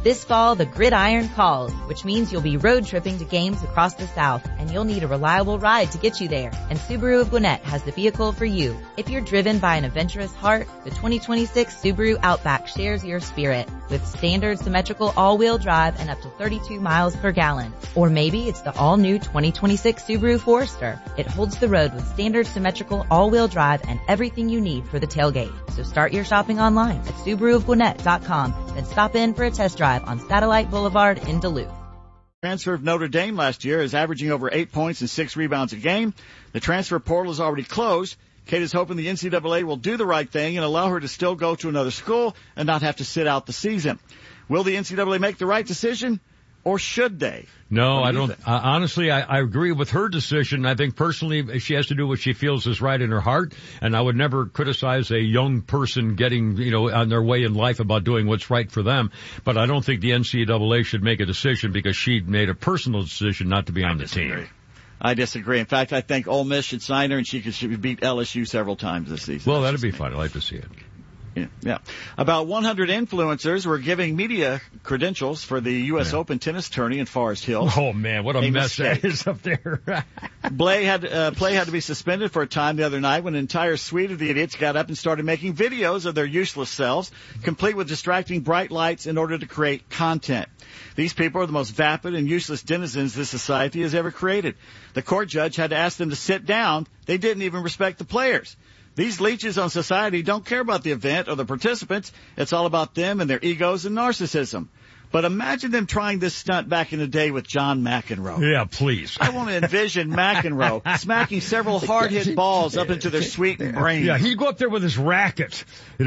This fall, the gridiron calls, which means you'll be road tripping to games across the South, and you'll need a reliable ride to get you there. And Subaru of Gwinnett has the vehicle for you. If you're driven by an adventurous heart, the 2026 Subaru Outback shares your spirit with standard symmetrical all-wheel drive and up to 32 miles per gallon. Or maybe it's the all-new 2026 Subaru Forester. It holds the road with standard symmetrical all-wheel drive and everything you need for the tailgate. So start your shopping online at SubaruofGwinnett.com, then stop in for a test drive on Satellite Boulevard in Duluth. Transfer of Notre Dame last year is averaging over 8 points and 6 rebounds a game. The transfer portal is already closed. Kate is hoping the NCAA will do the right thing and allow her to still go to another school and not have to sit out the season. Will the NCAA make the right decision, or should they? No, I don't. Honestly, I agree with her decision. I think personally she has to do what she feels is right in her heart, and I would never criticize a young person getting, on their way in life about doing what's right for them. But I don't think the NCAA should make a decision because she made a personal decision not to be on the team. I disagree. In fact, I think Ole Miss should sign her and she should beat LSU several times this season. Well, that'd be fun. I'd like to see it. Yeah. About 100 influencers were giving media credentials for the U.S. Open tennis tourney in Forest Hills. Oh, man, what a mess that is up there. Play had to be suspended for a time the other night when an entire suite of the idiots got up and started making videos of their useless selves, complete with distracting bright lights in order to create content. These people are the most vapid and useless denizens this society has ever created. The court judge had to ask them to sit down. They didn't even respect the players. These leeches on society don't care about the event or the participants. It's all about them and their egos and narcissism. But imagine them trying this stunt back in the day with John McEnroe. Yeah, please. I want to envision McEnroe smacking several hard-hit balls up into their sweetened brain. Yeah, he'd go up there with his racket.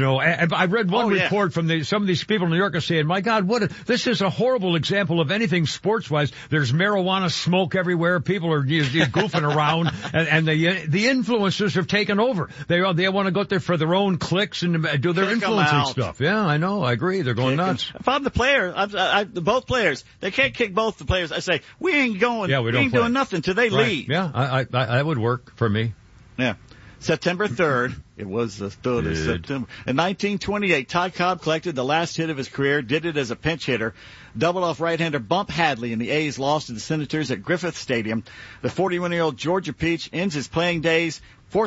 I read one report from some of these people in New York are saying, my God, this is a horrible example of anything sports-wise. There's marijuana smoke everywhere. People are goofing around, and the influencers have taken over. They want to go up there for their own clicks and do their influencing stuff. Yeah, I know. I agree. They're going nuts. If I'm the player, both players, they can't kick both the players. I say, we ain't going, we ain't doing nothing till they leave. Yeah, I would work for me. Yeah. September 3rd, it was the 3rd of September. In 1928, Ty Cobb collected the last hit of his career, did it as a pinch hitter, doubled off right-hander Bump Hadley, and the A's lost to the Senators at Griffith Stadium. The 41-year-old Georgia Peach ends his playing days,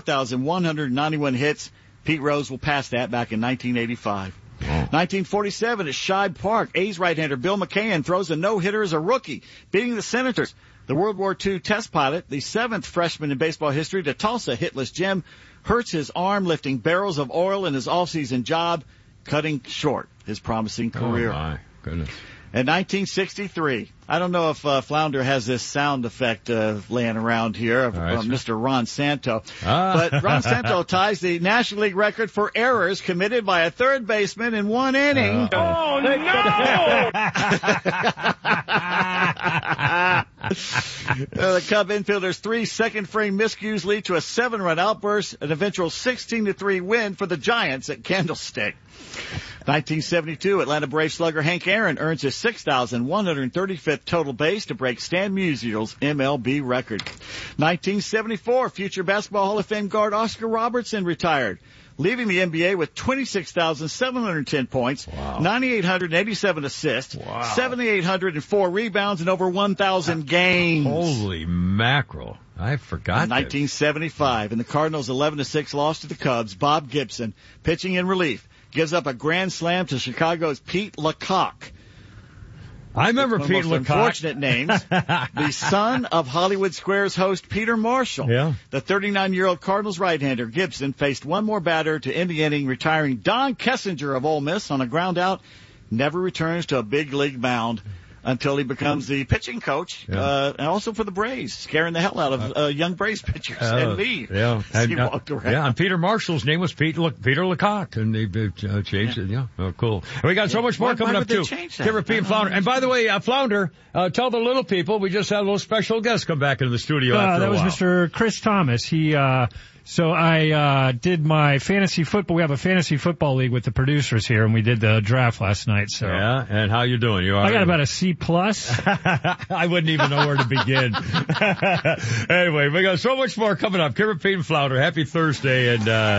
4,191 hits. Pete Rose will pass that back in 1985. 1947 at Shibe Park, A's right-hander Bill McCann throws a no-hitter as a rookie, beating the Senators. The World War II test pilot, the 7th freshman in baseball history to toss a hitless gem, hurts his arm lifting barrels of oil in his off-season job, cutting short his promising career. Oh, my goodness. In 1963, I don't know if Flounder has this sound effect laying around here of Mr. Ron Santo. But Ron Santo ties the National League record for errors committed by a third baseman in one inning. Oh, no! The Cub infielder's 3 second-frame miscues lead to a 7-run outburst, an eventual 16-3 win for the Giants at Candlestick. 1972, Atlanta Braves slugger Hank Aaron earns his 6,135th total base to break Stan Musial's MLB record. 1974, future Basketball Hall of Fame guard Oscar Robertson retired, leaving the NBA with 26,710 points, 9,887 assists, 7,804 rebounds, and over 1,000 games. Holy mackerel. I forgot. In 1975, in the Cardinals' 11-6 loss to the Cubs, Bob Gibson, pitching in relief, gives up a grand slam to Chicago's Pete LaCock. I remember Pete LaCock. Unfortunate names. The son of Hollywood Squares host Peter Marshall. Yeah. The 39-year-old Cardinals right-hander Gibson faced one more batter to end the inning, retiring Don Kessinger of Ole Miss on a ground out. Never returns to a big league mound until he becomes the pitching coach, and also for the Braves, scaring the hell out of young Braves pitchers and me. Yeah, and, he walked around. Yeah, and Peter Marshall's name was Peter LaCock, and they changed it. Yeah, oh, cool. And we got so much more coming up too. Give Repeat and Flounder. And by the way, Flounder, tell the little people we just had a little special guest come back into the studio. After that was Mr. Chris Thomas. So I did my fantasy football. We have a fantasy football league with the producers here, and we did the draft last night. So yeah, and how you doing? I got about a C+. I wouldn't even know where to begin. Anyway, we got so much more coming up. Kim, Repeat and Flounder. Happy Thursday, and